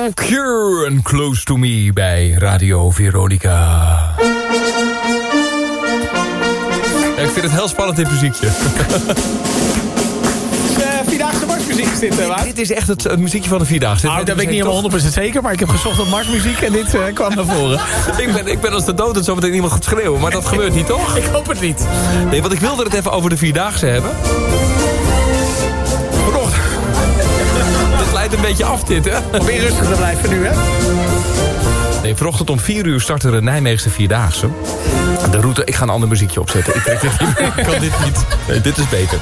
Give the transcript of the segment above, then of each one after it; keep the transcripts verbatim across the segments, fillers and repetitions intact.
Cure and Close to Me bij Radio Veronica. Ja, ik vind het heel spannend, dit muziekje. Vierdaagse marsmuziek is dit, hè? Dit is echt het, het muziekje van de Vierdaagse. Nou, dat ben ik niet helemaal honderd procent zeker, maar ik heb gezocht op marsmuziek en dit uh, kwam naar voren. ik, ben, ik ben als de dood dat zometeen iemand gaat schreeuwen, maar dat gebeurt niet, toch? Ik hoop het niet. Nee, want ik wilde het even over de Vierdaagse hebben. Vanochtend. Dit leidt een beetje af, dit, hè? Probeer rustig te blijven nu, hè? Nee, vanochtend om vier uur startte de Nijmeegse Vierdaagse. De route, ik ga een ander muziekje opzetten. Ik trek dit niet meer. Ik kan dit niet. Nee, dit is beter.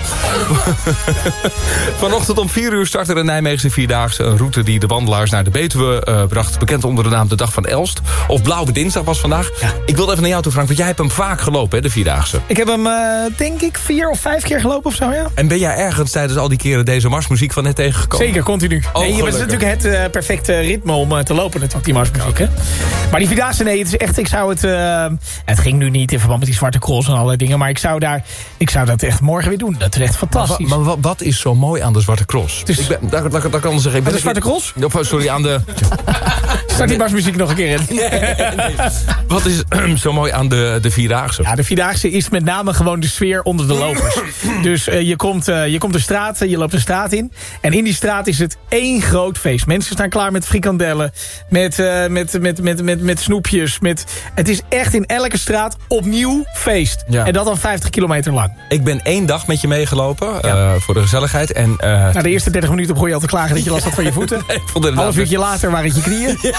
Vanochtend om vier uur startte de Nijmeegse Vierdaagse. Een route die de wandelaars naar de Betuwe uh, bracht. Bekend onder de naam de Dag van Elst. Of Blauwe Dinsdag was vandaag. Ja. Ik wilde even naar jou toe, Frank. Want jij hebt hem vaak gelopen, hè, de Vierdaagse. Ik heb hem, uh, denk ik, vier of vijf keer gelopen of zo, ja. En ben jij ergens tijdens al die keren deze marsmuziek van net tegengekomen? Zeker, continu. Oh, nee, het is natuurlijk het uh, perfecte ritme om uh, te lopen, natuurlijk, die marsmuziek, hè. Maar die Vierdaagse, nee, het is echt, ik zou het... Uh, het ging nu niet in verband met die Zwarte Cross en allerlei dingen, maar ik zou, daar, ik zou dat echt morgen weer doen. Dat is echt fantastisch. Maar, maar wat is zo mooi aan de Zwarte Cross? Dus, ik ben, daar, daar, daar kan ik zeggen... Ik ben de Zwarte Cross? Oh, sorry, aan de... Start die marsmuziek nog een keer in. Nee, nee. Wat is zo mooi aan de, de Vierdaagse? Ja, de Vierdaagse is met name gewoon de sfeer onder de lopers. Dus uh, je, komt, uh, je komt de straat, je loopt de straat in. En in die straat is het één groot feest. Mensen staan klaar met frikandellen, met, uh, met, met, met, met, met snoepjes. Met, het is echt in elke straat opnieuw feest. Ja. En dat dan vijftig kilometer lang. Ik ben één dag met je meegelopen, ja. uh, voor de gezelligheid. En, uh, Na de eerste dertig minuten begon je al te klagen dat je last had van je voeten. Een half uurtje later waren het je knieën. Ja.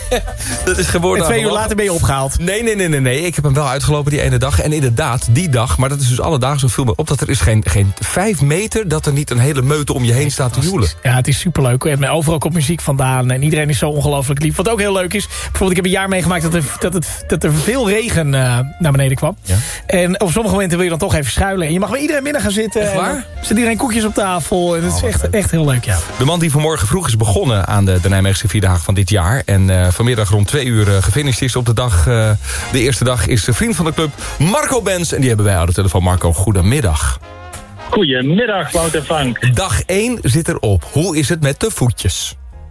Dat is geworden. En twee uur later ben je opgehaald. Nee, nee, nee, nee, nee. Ik heb hem wel uitgelopen die ene dag. En inderdaad, die dag, maar dat is dus alle dagen zo veel meer op... dat er is geen, geen vijf meter dat er niet een hele meute om je heen staat te joelen. Ja, het is superleuk. En overal komt muziek vandaan. En iedereen is zo ongelooflijk lief. Wat ook heel leuk is, bijvoorbeeld ik heb een jaar meegemaakt... dat er, dat het, dat er veel regen uh, naar beneden kwam. Ja. En op sommige momenten wil je dan toch even schuilen. En je mag bij iedereen binnen gaan zitten. Echt waar? Er zit iedereen koekjes op tafel. En het is echt, echt heel leuk, ja. De man die vanmorgen vroeg is begonnen aan de, de Nijmeegse Vierdaagse van dit jaar. En uh, vanmiddag rond twee uur uh, gefinished is op de dag. Uh, de eerste dag is de vriend van de club Marco Benz. En die hebben wij aan de telefoon. Marco, goedemiddag. Goedemiddag, Wouter Frank. Dag één zit erop. Hoe is het met de voetjes?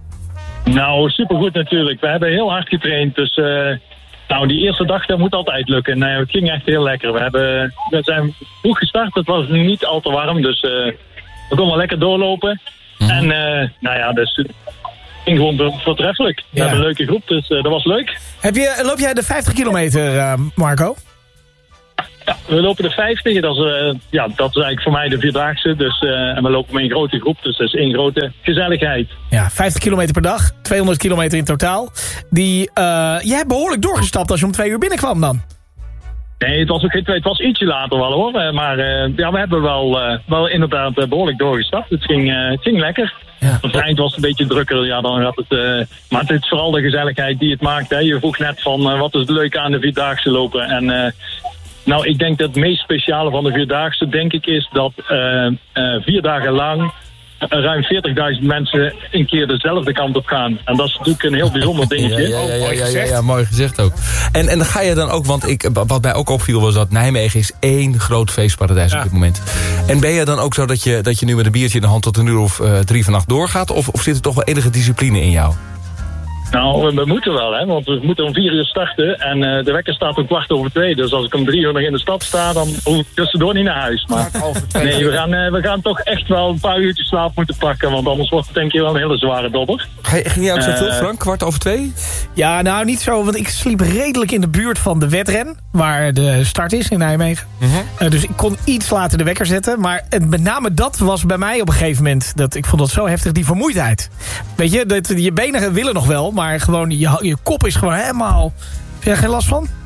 Nou, supergoed natuurlijk. We hebben heel hard getraind. Dus uh, nou, die eerste dag dat moet altijd lukken. Nee, het ging echt heel lekker. We, hebben, we zijn vroeg gestart. Het was niet al te warm. Dus uh, we konden lekker doorlopen. Mm-hmm. En uh, nou ja, dus... ging gewoon voortreffelijk. We ja. hebben een leuke groep, dus uh, dat was leuk. Heb je, loop jij de vijftig kilometer, uh, Marco? Ja, we lopen de vijftig. Dat is, uh, ja, dat is eigenlijk voor mij de Vierdaagse. Dus, uh, en we lopen met een grote groep, dus dat is één grote gezelligheid. Ja, vijftig kilometer per dag. tweehonderd kilometer in totaal. Die, uh, jij hebt behoorlijk doorgestapt als je om twee uur binnenkwam dan. Nee, het was, ook, het was ietsje later wel hoor. Maar uh, ja, we hebben wel, uh, wel inderdaad behoorlijk doorgestapt. Het ging, uh, het ging lekker. Ja. Op het eind was het een beetje drukker, ja, dan gaat het... Uh, maar het is vooral de gezelligheid die het maakt. Hè. Je vroeg net van, uh, wat is het leuke aan de Vierdaagse lopen? En uh, nou, ik denk dat het meest speciale van de Vierdaagse, denk ik, is dat uh, uh, vier dagen lang... ruim veertigduizend mensen een keer dezelfde kant op gaan. En dat is natuurlijk een heel bijzonder dingetje. Ja, ja, ja, ja, ja, ja, ja, mooi gezegd ook. En, en dan ga je dan ook, want ik, wat mij ook opviel was dat Nijmegen is één groot feestparadijs ja. op dit moment. En ben je dan ook zo dat je, dat je nu met een biertje in de hand tot een uur of uh, drie vannacht doorgaat? Of, of zit er toch wel enige discipline in jou? Nou, we moeten wel, hè, want we moeten om vier uur starten en uh, de wekker staat om kwart over twee. Dus als ik om drie uur nog in de stad sta, dan hoef ik tussendoor niet naar huis. Maar nee, we gaan, uh, we gaan toch echt wel een paar uurtjes slaap moeten pakken, want anders wordt het denk ik wel een hele zware dobber. Ging jij ook zo veel, uh, Frank? Kwart over twee? Ja, nou niet zo, want ik sliep redelijk in de buurt van de wedren, waar de start is in Nijmegen. Uh-huh. Uh, dus ik kon iets later de wekker zetten, maar het, met name dat was bij mij op een gegeven moment, dat, ik vond dat zo heftig, die vermoeidheid. Weet je, dat, je benen willen nog wel, maar gewoon je, je kop is gewoon helemaal... Heb je er geen last van?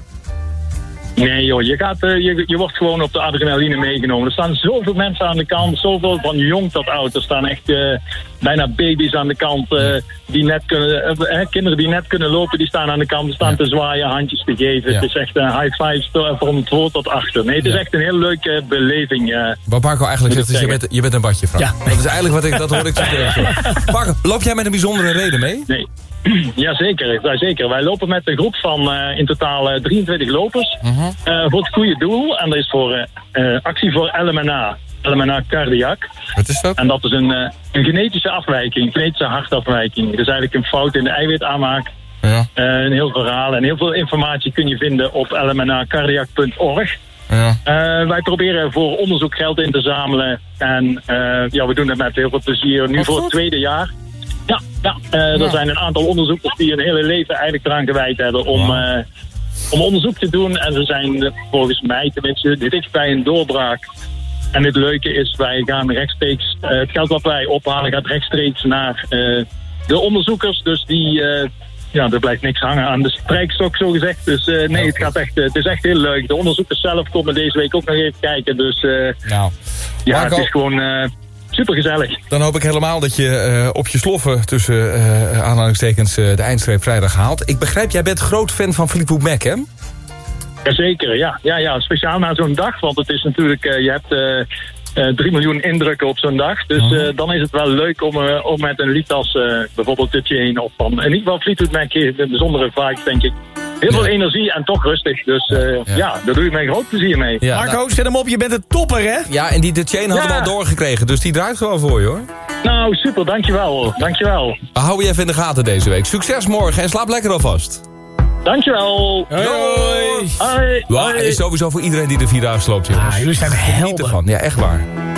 Nee joh, je, gaat, uh, je, je wordt gewoon op de adrenaline meegenomen. Er staan zoveel mensen aan de kant, zoveel van jong tot oud. Er staan echt uh, bijna baby's aan de kant, uh, die net kunnen, uh, kinderen die net kunnen lopen, die staan aan de kant, die staan ja. te zwaaien, handjes te geven. Ja. Het is echt een high five van voor tot achter. Nee, het is ja. echt een hele leuke beleving. Uh, wat Marco eigenlijk zegt, is je bent, je bent een badje, Frank. Ja. Dat is eigenlijk wat ik, dat hoor ik zo tegen. Marco, loop jij met een bijzondere reden mee? Nee. Jazeker, ja, zeker. Wij lopen met een groep van uh, in totaal uh, drieëntwintig lopers uh-huh. uh, voor het goede doel. En dat is voor uh, uh, actie voor L M N A. L M N A cardiac. Wat is dat? En dat is een, uh, een genetische afwijking, een genetische hartafwijking. Dus eigenlijk een fout in de eiwitaanmaak. Ja. Uh, een heel verhaal en heel veel informatie kun je vinden op l m n a cardiac punt org. Ja. Uh, wij proberen voor onderzoek geld in te zamelen. En uh, ja, we doen het met heel veel plezier. Nu Wat voor goed? het tweede jaar. Ja, ja, uh, ja, er zijn een aantal onderzoekers die hun hele leven eigenlijk eraan gewijd hebben om, wow. uh, om onderzoek te doen. En ze zijn volgens mij tenminste dicht bij een doorbraak. En het leuke is, wij gaan rechtstreeks, uh, het geld wat wij ophalen gaat rechtstreeks naar uh, de onderzoekers. Dus die, uh, ja, er blijft niks hangen aan de strijkstok zo gezegd. Dus uh, nee, het, gaat echt, uh, het is echt heel leuk. De onderzoekers zelf komen deze week ook nog even kijken. Dus uh, nou. ja, Marco, het is gewoon uh, supergezellig. Dan hoop ik helemaal dat je uh, op je sloffen tussen uh, aanhalingstekens uh, de eindstreep vrijdag haalt. Ik begrijp, jij bent groot fan van Fleetwood Mac, hè? Jazeker, ja. Ja, ja. Speciaal na zo'n dag, want het is natuurlijk, uh, je hebt uh, uh, drie miljoen indrukken op zo'n dag. Dus uh, dan is het wel leuk om, uh, om met een lied als uh, bijvoorbeeld The Chain of van, in ieder geval Fleetwood Mac heeft een bijzondere vibe, denk ik. Heel veel ja. energie en toch rustig. Dus uh, ja. ja, daar doe je mij groot plezier mee. Ja, Marco, nou, zet hem op, je bent een topper, hè? Ja, en die The Chain had ja. hem al doorgekregen, dus die draait gewoon voor je, hoor. Nou, super, dankjewel. Dankjewel. We houden je even in de gaten deze week. Succes morgen en slaap lekker alvast. Dankjewel. Hoi. Hoi. Hoi. Ja, is sowieso voor iedereen die de vier dagen loopt, jongens. Ah, jullie zijn helden. Ja, echt waar.